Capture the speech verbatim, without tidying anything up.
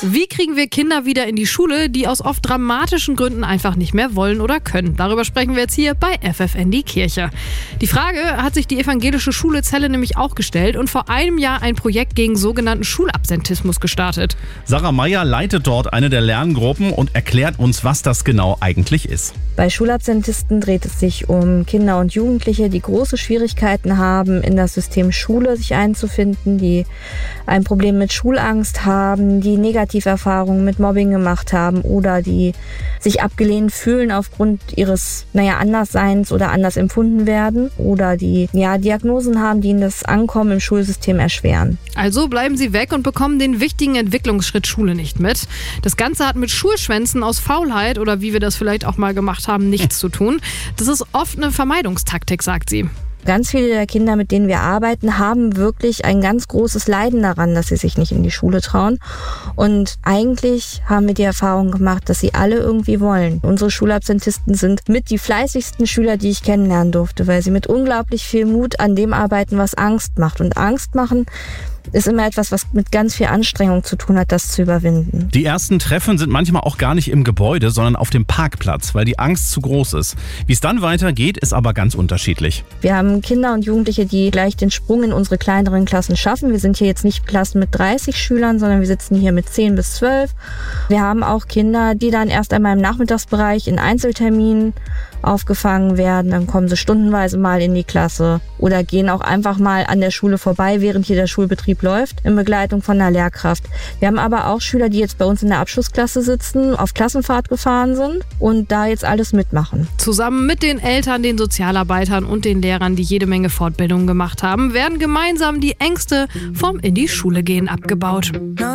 Wie kriegen wir Kinder wieder in die Schule, die aus oft dramatischen Gründen einfach nicht mehr wollen oder können? Darüber sprechen wir jetzt hier bei F F N die Kirche. Die Frage hat sich die evangelische Schule Celle nämlich auch gestellt und vor einem Jahr ein Projekt gegen sogenannten Schulabsentismus gestartet. Sarah Meyer leitet dort eine der Lerngruppen und erklärt uns, was das genau eigentlich ist. Bei Schulabsentisten dreht es sich um Kinder und Jugendliche, die große Schwierigkeiten haben, in das System Schule sich einzufinden, die ein Problem mit Schulangst haben, die Negativerfahrungen mit Mobbing gemacht haben oder die sich abgelehnt fühlen aufgrund ihres, naja, Andersseins oder anders empfunden werden oder die, ja, Diagnosen haben, die ihnen das Ankommen im Schulsystem erschweren. Also bleiben sie weg und bekommen den wichtigen Entwicklungsschritt Schule nicht mit. Das Ganze hat mit Schulschwänzen aus Faulheit oder wie wir das vielleicht auch mal gemacht haben, nichts zu tun. Das ist oft eine Vermeidungstaktik, sagt sie. Ganz viele der Kinder, mit denen wir arbeiten, haben wirklich ein ganz großes Leiden daran, dass sie sich nicht in die Schule trauen. Und eigentlich haben wir die Erfahrung gemacht, dass sie alle irgendwie wollen. Unsere Schulabsentisten sind mit die fleißigsten Schüler, die ich kennenlernen durfte, weil sie mit unglaublich viel Mut an dem arbeiten, was Angst macht. Und Angst machen ist immer etwas, was mit ganz viel Anstrengung zu tun hat, das zu überwinden. Die ersten Treffen sind manchmal auch gar nicht im Gebäude, sondern auf dem Parkplatz, weil die Angst zu groß ist. Wie es dann weitergeht, ist aber ganz unterschiedlich. Wir haben Kinder und Jugendliche, die gleich den Sprung in unsere kleineren Klassen schaffen. Wir sind hier jetzt nicht Klassen mit dreißig Schülern, sondern wir sitzen hier mit zehn bis zwölf. Wir haben auch Kinder, die dann erst einmal im Nachmittagsbereich in Einzelterminen aufgefangen werden. Dann kommen sie stundenweise mal in die Klasse oder gehen auch einfach mal an der Schule vorbei, während hier der Schulbetrieb läuft, in Begleitung von einer Lehrkraft. Wir haben aber auch Schüler, die jetzt bei uns in der Abschlussklasse sitzen, auf Klassenfahrt gefahren sind und da jetzt alles mitmachen. Zusammen mit den Eltern, den Sozialarbeitern und den Lehrern, die jede Menge Fortbildungen gemacht haben, werden gemeinsam die Ängste vom in die Schule gehen abgebaut.